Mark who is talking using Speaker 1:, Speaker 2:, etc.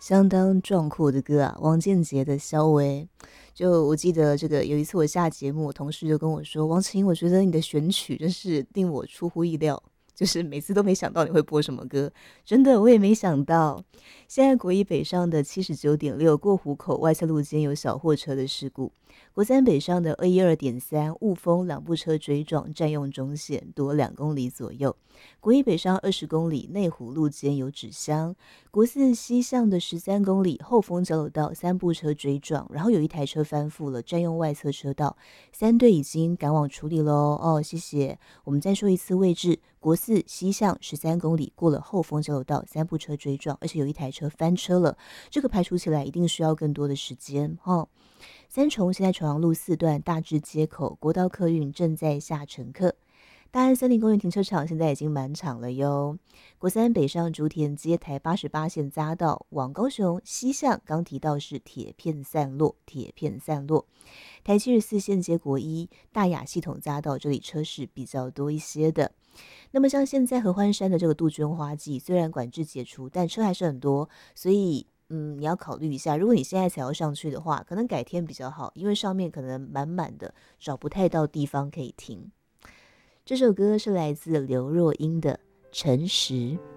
Speaker 1: 相当壮阔的歌啊，王建杰的《肖微》。就我记得这个有一次我下节目，我同事就跟我说：“王琴，我觉得你的选曲真是令我出乎意料，就是每次都没想到你会播什么歌。”真的，我也没想到。现在国一北上的79.6过湖口外侧路肩有小货车的事故，国三北上的212.3雾峰两部车追撞，占用中线多2公里左右。国一北上20公里内湖路肩有纸箱，国四西向的13公里后丰交流道3部车追撞，然后有一台车翻覆了，占用外侧车道，3队已经赶往处理咯。哦，谢谢。我们再说一次位置，国四西向13公里过了后丰交流道，3部车追撞，而且有一台车翻车了，这个排除起来一定需要更多的时间。三重现在重阳路4段大智街口国道客运正在下乘客。大安森林公园停车场现在已经满场了哟。国三北上竹田街台88线匝道往高雄西向，刚提到是铁片散落，台74线接国一大雅系统匝道这里车是比较多一些的。那么像现在合欢山的这个杜鹃花季，虽然管制解除，但车还是很多，所以你要考虑一下，如果你现在才要上去的话，可能改天比较好，因为上面可能满满的，找不太到地方可以停。这首歌是来自刘若英的《诚实》。